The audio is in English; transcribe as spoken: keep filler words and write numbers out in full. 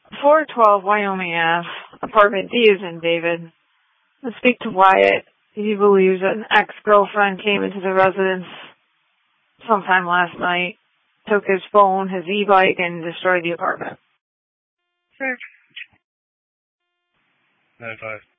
four twelve Wyoming Ave, apartment D is in David. Let's speak to Wyatt. He believes an ex-girlfriend came into the residence sometime last night, took his phone, his e-bike, and destroyed the apartment. Sure. nine five.